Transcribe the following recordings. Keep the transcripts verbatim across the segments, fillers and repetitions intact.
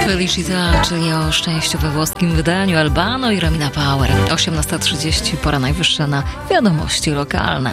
Felicita, czyli o szczęściu we włoskim wydaniu Albano i Romina Power. osiemnasta trzydzieści, pora najwyższa na wiadomości lokalne.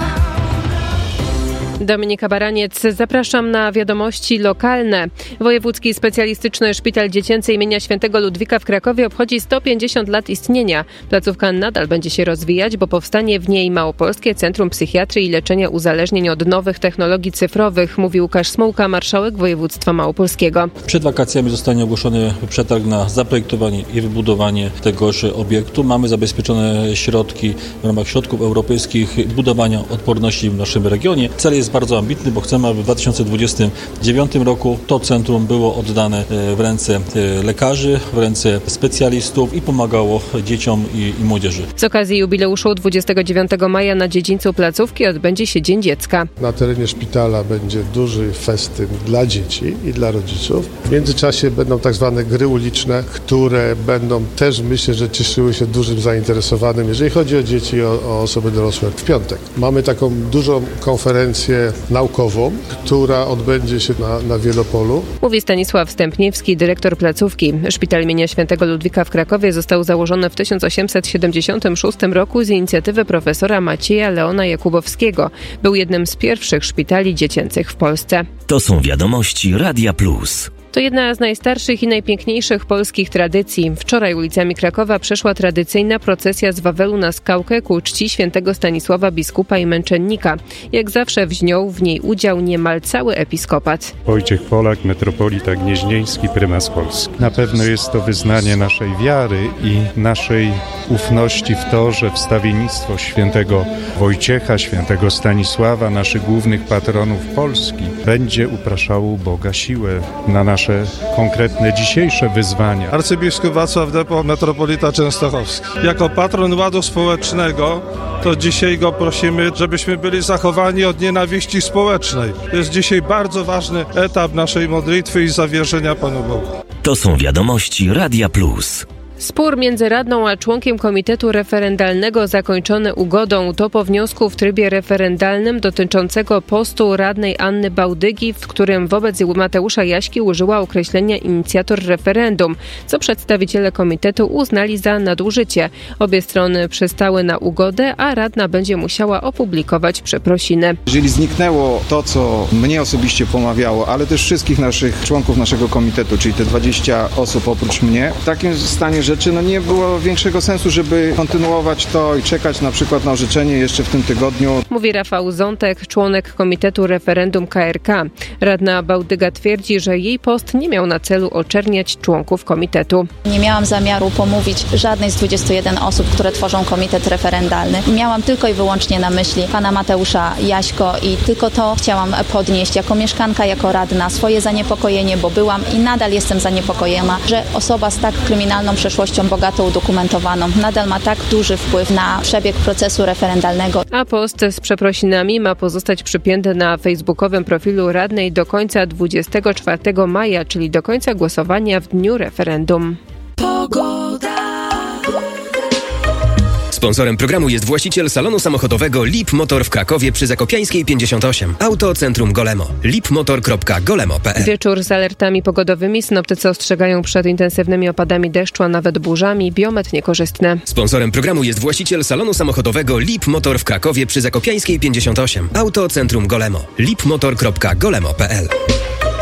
Dominika Baraniec, zapraszam na wiadomości lokalne. Wojewódzki Specjalistyczny Szpital Dziecięcy imienia Świętego Ludwika w Krakowie obchodzi sto pięćdziesiąt lat istnienia. Placówka nadal będzie się rozwijać, bo powstanie w niej Małopolskie Centrum Psychiatrii i Leczenia Uzależnień od Nowych Technologii Cyfrowych, mówi Łukasz Smułka, marszałek województwa małopolskiego. Przed wakacjami zostanie ogłoszony przetarg na zaprojektowanie i wybudowanie tegoż obiektu. Mamy zabezpieczone środki w ramach środków europejskich budowania odporności w naszym regionie. Cel jest bardzo ambitny, bo chcemy, aby w dwa tysiące dwudziestym dziewiątym roku to centrum było oddane w ręce lekarzy, w ręce specjalistów i pomagało dzieciom i, i młodzieży. Z okazji jubileuszu dwudziestego dziewiątego maja na dziedzińcu placówki odbędzie się Dzień Dziecka. Na terenie szpitala będzie duży festyn dla dzieci i dla rodziców. W międzyczasie będą tak zwane gry uliczne, które będą też, myślę, że cieszyły się dużym zainteresowaniem, jeżeli chodzi o dzieci i o, o osoby dorosłe. W piątek mamy taką dużą konferencję naukową, która odbędzie się na, na Wielopolu. Mówi Stanisław Stępniewski, dyrektor placówki. Szpital imienia Świętego Ludwika w Krakowie został założony w tysiąc osiemset siedemdziesiątym szóstym roku z inicjatywy profesora Macieja Leona Jakubowskiego. Był jednym z pierwszych szpitali dziecięcych w Polsce. To są wiadomości Radia Plus. To jedna z najstarszych i najpiękniejszych polskich tradycji. Wczoraj ulicami Krakowa przeszła tradycyjna procesja z Wawelu na Skałkę ku czci świętego Stanisława biskupa i męczennika. Jak zawsze wziął w niej udział niemal cały episkopat. Wojciech Polak, metropolita gnieźnieński, prymas Polski. Na pewno jest to wyznanie naszej wiary i naszej ufności w to, że wstawiennictwo świętego Wojciecha, świętego Stanisława, naszych głównych patronów Polski, będzie upraszało u Boga siłę na nasze konkretne dzisiejsze wyzwania. Arcybiskup Wacław Depo, metropolita częstochowski. Jako patron ładu społecznego, to dzisiaj go prosimy, żebyśmy byli zachowani od nienawiści społecznej. To jest dzisiaj bardzo ważny etap naszej modlitwy i zawierzenia Panu Bogu. To są wiadomości Radia Plus. Spór między radną a członkiem komitetu referendalnego zakończony ugodą. To po wniosku w trybie referendalnym dotyczącego postu radnej Anny Bałdygi, w którym wobec Mateusza Jaśki użyła określenia inicjator referendum, co przedstawiciele komitetu uznali za nadużycie. Obie strony przystały na ugodę, a radna będzie musiała opublikować przeprosiny. Jeżeli zniknęło to, co mnie osobiście pomawiało, ale też wszystkich naszych członków naszego komitetu, czyli te dwadzieścia osób oprócz mnie, w takim stanie rzeczy no nie było większego sensu, żeby kontynuować to i czekać na przykład na orzeczenie jeszcze w tym tygodniu. Mówi Rafał Zątek, członek Komitetu Referendum K R K. Radna Bałdyga twierdzi, że jej post nie miał na celu oczerniać członków komitetu. Nie miałam zamiaru pomówić żadnej z dwudziestu jeden osób, które tworzą komitet referendalny. Miałam tylko i wyłącznie na myśli pana Mateusza Jaśko i tylko to chciałam podnieść jako mieszkanka, jako radna swoje zaniepokojenie, bo byłam i nadal jestem zaniepokojona, że osoba z tak kryminalną przeszłością, bogato udokumentowaną, nadal ma tak duży wpływ na przebieg procesu referendalnego. A post z przeprosinami ma pozostać przypięty na facebookowym profilu radnej do końca dwudziestego czwartego maja, czyli do końca głosowania w dniu referendum. Pogoda. Sponsorem programu jest właściciel salonu samochodowego Lip Motor w Krakowie przy Zakopiańskiej pięćdziesiąt osiem. Auto Centrum Golemo. lipmotor kropka golemo kropka p l. Wieczór z alertami pogodowymi. Synoptycy ostrzegają przed intensywnymi opadami deszczu, a nawet burzami. Biometr niekorzystny. Sponsorem programu jest właściciel salonu samochodowego Lip Motor w Krakowie przy Zakopiańskiej pięćdziesiąt osiem. Auto Centrum Golemo. lipmotor kropka golemo kropka p l.